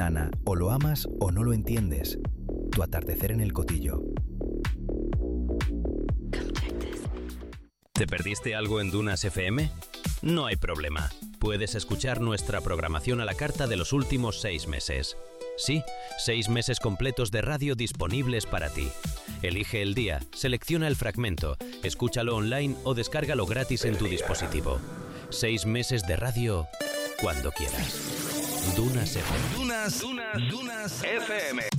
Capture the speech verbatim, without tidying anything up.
Nana, o lo amas o no lo entiendes. Tu atardecer en el Cotillo. ¿Te perdiste algo en Dunas F M? No hay problema. Puedes escuchar nuestra programación a la carta de los últimos seis meses. Sí, seis meses completos de radio disponibles para ti. Elige el día, selecciona el fragmento, escúchalo online o descárgalo gratis en tu dispositivo. Seis meses de radio cuando quieras. Dunas F M. Dunas, Dunas, Dunas F M.